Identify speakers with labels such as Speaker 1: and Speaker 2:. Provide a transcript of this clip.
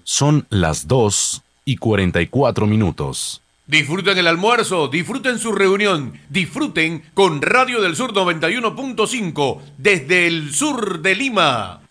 Speaker 1: Son las 2:44.
Speaker 2: Disfruten el almuerzo, disfruten su reunión, disfruten con Radio del Sur 91.5 desde el sur de Lima.